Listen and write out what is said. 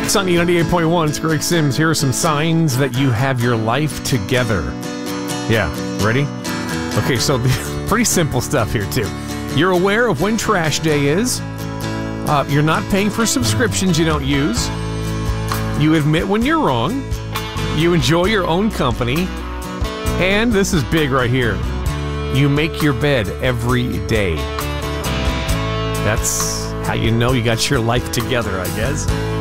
Mix on E98.1. It's Greg Sims. Here are some signs that you have your life together. Yeah, ready? Okay, so pretty simple stuff here, too. You're aware of when trash day is. You're not paying for subscriptions you don't use. You admit when you're wrong. You enjoy your own company. And this is big right here. You make your bed every day. That's how you know you got your life together, I guess.